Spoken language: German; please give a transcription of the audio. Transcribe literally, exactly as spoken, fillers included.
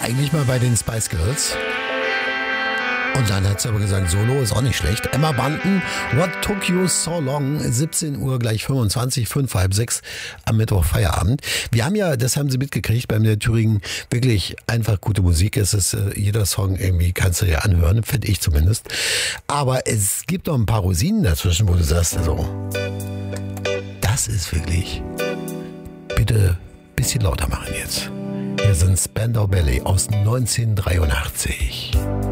eigentlich mal bei den Spice Girls. Und dann hat sie aber gesagt, Solo ist auch nicht schlecht. Emma Bunton, What Took You So Long? siebzehn Uhr gleich fünfundzwanzig, fünf, halb sechs am Mittwoch Feierabend. Wir haben ja, das haben Sie mitgekriegt, beim der Thüringen wirklich einfach gute Musik. Es ist äh, jeder Song irgendwie, kannst du dir anhören, finde ich zumindest. Aber es gibt noch ein paar Rosinen dazwischen, wo du sagst, also, das ist wirklich, bitte ein bisschen lauter machen jetzt. Hier sind Spandau Ballet aus neunzehnhundertdreiundachtzig.